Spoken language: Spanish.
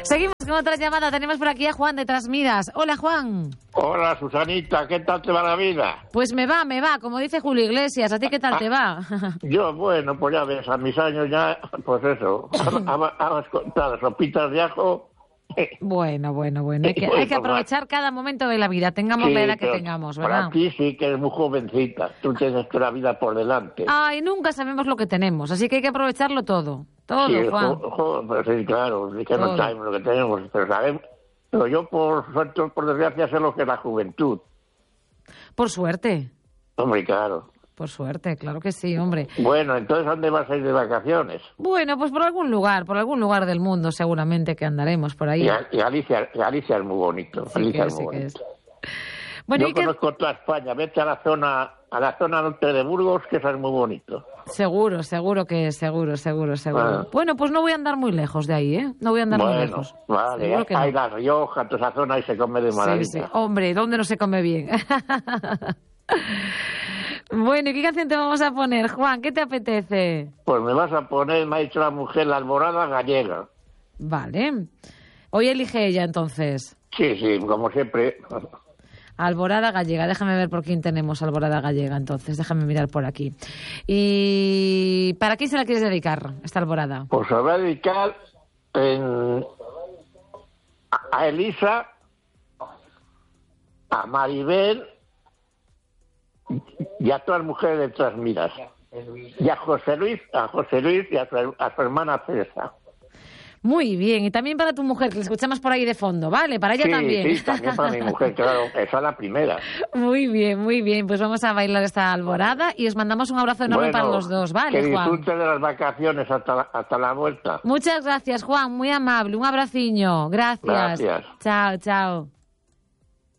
Seguimos con otra llamada. Tenemos por aquí a Juan de Trasmidas. Hola, Juan. Hola, Susanita, ¿qué tal te va la vida? Pues me va, como dice Julio Iglesias. ¿A ti qué tal te va? Yo, bueno, pues ya ves, a mis años ya, pues eso, habas contado sopitas de ajo. Bueno. Hay que aprovechar cada momento de la vida, tengamos la edad que tengamos, ¿verdad? Para ti sí que eres muy jovencita, tú tienes toda la vida por delante. Ay, nunca sabemos lo que tenemos, así que hay que aprovecharlo todo. Todo, sí, Juan. Pues sí, claro, sí que no sabemos lo que tenemos, pero sabemos. Pero yo, por suerte, por desgracia, sé lo que es la juventud. Por suerte. Hombre, claro. Por suerte, claro que sí, hombre. Bueno, entonces, ¿dónde vas a ir de vacaciones? Bueno, pues por algún lugar del mundo seguramente que andaremos por ahí. Y Galicia es muy bonito. Sí, Galicia que es muy bonito. es. Bueno, yo conozco toda España, vete a la zona norte de Burgos, que eso es muy bonito. Seguro que es, seguro. Bueno, pues no voy a andar muy lejos de ahí, ¿eh? No voy a andar muy lejos. Vale, hay La Rioja, toda esa zona y se come de maravilla. Sí. Hombre, ¿dónde no se come bien? Bueno, ¿y qué canción te vamos a poner, Juan? ¿Qué te apetece? Pues me vas a poner, me ha dicho la mujer, La Alborada Gallega. Vale. Hoy elige ella, entonces. Sí, como siempre. Alborada Gallega. Déjame ver por quién tenemos Alborada Gallega, entonces. Déjame mirar por aquí. ¿Y para quién se la quieres dedicar, esta Alborada? Pues se la voy a dedicar a Elisa, a Maribel y a todas las mujeres de Trasmidas. Y a José Luis y a su hermana César. Muy bien, y también para tu mujer, que la escuchamos por ahí de fondo, ¿vale? Para ella también. Sí, también para mi mujer, claro, esa es la primera. Muy bien, pues vamos a bailar esta Alborada y os mandamos un abrazo enorme para los dos, ¿vale, que Juan? Que disfruten de las vacaciones hasta la vuelta. Muchas gracias, Juan, muy amable, un abraciño, gracias. Gracias. Chao.